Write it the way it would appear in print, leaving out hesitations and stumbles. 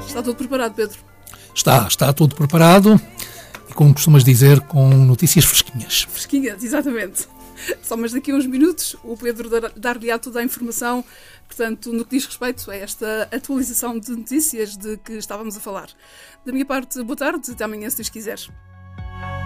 Está tudo preparado, Pedro? Está tudo preparado e, como costumas dizer, com notícias fresquinhas. Fresquinhas, exatamente. Só mais daqui a uns minutos o Pedro dar-lhe toda a informação, portanto, no que diz respeito a esta atualização de notícias de que estávamos a falar. Da minha parte, boa tarde, até amanhã se Deus quiseres.